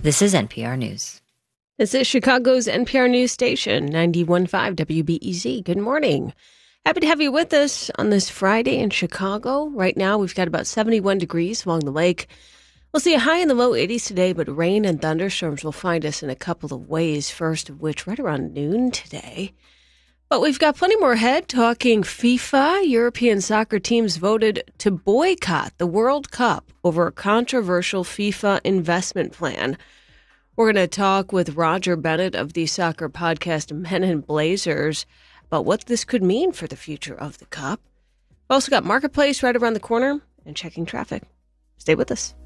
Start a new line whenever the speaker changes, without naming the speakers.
This is NPR News.
This is Chicago's NPR News Station, 91.5 WBEZ. Good morning. Happy to have you with us on this Friday in Chicago. Right now, we've got about 71 degrees along the lake. We'll see a high in the low 80s today, but rain and thunderstorms will find us in a couple of ways, first of which right around noon today. But we've got plenty more ahead, talking FIFA. European soccer teams voted to boycott the World Cup over a controversial FIFA investment plan. We're going to talk with Roger Bennett of the soccer podcast Men in Blazers about what this could mean for the future of the Cup. We've also got Marketplace right around the corner and checking traffic. Stay with us.